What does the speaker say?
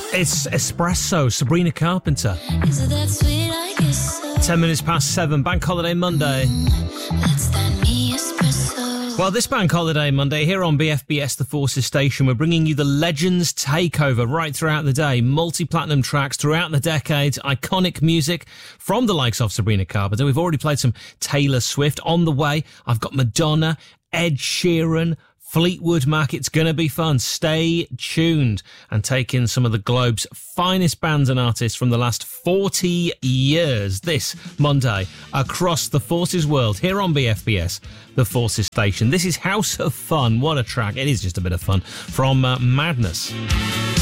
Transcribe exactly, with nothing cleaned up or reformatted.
It's Espresso, Sabrina Carpenter. Is it that sweet? I guess so. Ten minutes past seven, Bank Holiday Monday. That's that me espresso. Well, this Bank Holiday Monday here on B F B S The Forces Station, we're bringing you the Legends Takeover right throughout the day. Multi-platinum tracks throughout the decades, iconic music from the likes of Sabrina Carpenter. We've already played some Taylor Swift. On the way, I've got Madonna, Ed Sheeran, Fleetwood Mac. It's going to be fun. Stay tuned and take in some of the globe's finest bands and artists from the last forty years. This Monday, across the Forces world, here on B F B S, the Forces Station. This is House of Fun. What a track. It is just a bit of fun from uh, Madness.